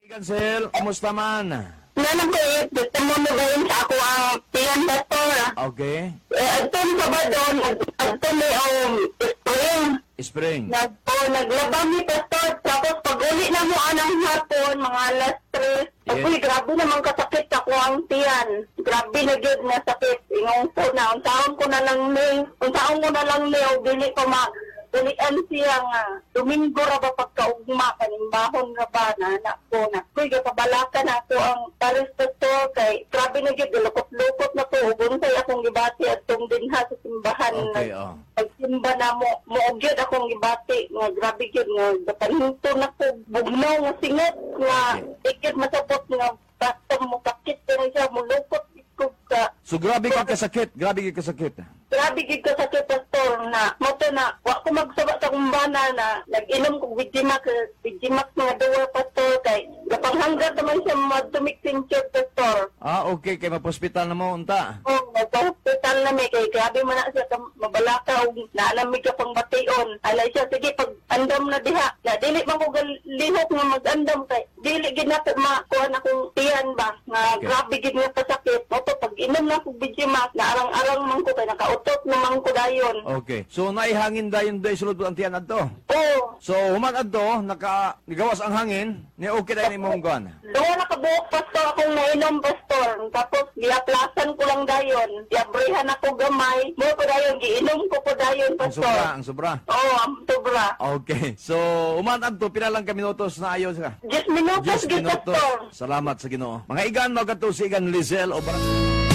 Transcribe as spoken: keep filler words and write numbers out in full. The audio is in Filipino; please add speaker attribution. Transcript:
Speaker 1: Cancel, kumusta man?
Speaker 2: Nanang ko eh, gusto mo mo gawin sa ako ang tiyan pastor.
Speaker 1: Okay.
Speaker 2: Eh, agton sa ba doon, agton ni um, spring.
Speaker 1: Spring.
Speaker 2: Nag, oh, naglabang ni pastor, tapos pag uli na mo anang hapon, mga alas tres,
Speaker 1: Yes.
Speaker 2: Uy, grabe naman kasakit ako ang tiyan. Grabe na gyud na sakit. Ingong ko na, unsaon ko na lang ni, unsaon ko na lang ni, o dili ko ma, Tulian siya nga, Domingo ra ba pagkaugma, kanimbahon nga ba na anak ko na. Kuy, kapabalakan ako ang paris pastor kay, grabe na gyud lukot-lukot na to, ubunsay akong gibati at itong dinha sa simbahan.
Speaker 1: Okay, oh.
Speaker 2: Pagsimba na mo, muugyod akong gibati, nga grabe gyud nga, gapanhinto na ko, bugnaw nga singot, nga ikit masapot nga, basta mo kakit na siya, mulukot ko ka.
Speaker 1: So grabe ka kasakit, grabe ka kasakit.
Speaker 2: Grabe gid ka sa pastor na moto na wa ko magsaba sa kumbana na nag-inom ko Vigimax Vigimax mga duwa pastor kay gapanghanggat naman siya madumik sinchot pastor.
Speaker 1: Ah, okay, kay mapospital na mo unta.
Speaker 2: Oh, nagpa-hospital na may kay grabe man na siya ka- mabalakaw naalamig ka pang bation. Alay siya sige pag andam na diha na dili man ko galihok nga mag-andam kay dili gid na ko makuha akong tiyan ba nga
Speaker 1: Okay.
Speaker 2: grabe gid nga pasakit. Moto pag inom na ko Vigimax na arang-arang man ko kay nakautot naman ko dayon.
Speaker 1: Okay. So naihangin dayon day sulod ang tiyan adto.
Speaker 2: Oh,
Speaker 1: So human adto naka nigawas ang hangin, ni okay dayon imong kuan.
Speaker 2: doon nakabuok pastor akong nainom pastor. Tapos giaplasan ko lang dayon. Giabrihan ako gamay. Mo ko dayon giinom ko po dayon
Speaker 1: Ang sobra,
Speaker 2: pastor.
Speaker 1: ang sobra.
Speaker 2: Oh, ang sobra.
Speaker 1: Okay. So human adto pila lang ka minutos na ayos ka.
Speaker 2: Diyos minutos
Speaker 1: Diyos
Speaker 2: gid
Speaker 1: minutos.
Speaker 2: pastor.
Speaker 1: Salamat sa Ginoo. Mga igan mo kadto si igan Lizelle o Bar-